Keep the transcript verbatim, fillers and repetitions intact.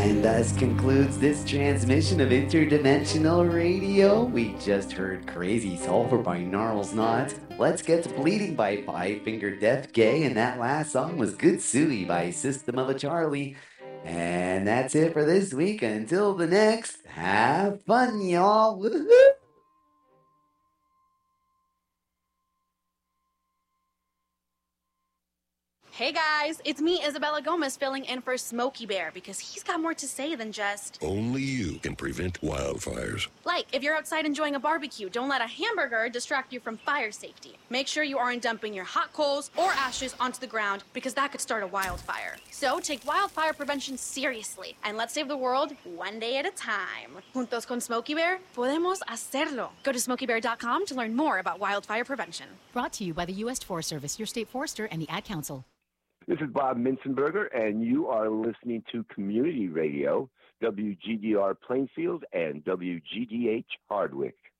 And thus concludes this transmission of Interdimensional Radio. We just heard Crazy Sulfur by Gnarls Knots. Let's Get to Bleeding by Five Finger Death Gay. And that last song was Good Suey by System of a Charlie. And that's it for this week. Until the next, have fun, y'all. Woohoo! Hey guys, it's me, Isabella Gomez, filling in for Smokey Bear because he's got more to say than just... Only you can prevent wildfires. Like, if you're outside enjoying a barbecue, don't let a hamburger distract you from fire safety. Make sure you aren't dumping your hot coals or ashes onto the ground because that could start a wildfire. So take wildfire prevention seriously and let's save the world one day at a time. Juntos con Smokey Bear, podemos hacerlo. Go to smokey bear dot com to learn more about wildfire prevention. Brought to you by the U S Forest Service, your state forester, and the Ad Council. This is Bob Minzenberger, and you are listening to Community Radio, W G D R Plainfield and W G D H Hardwick.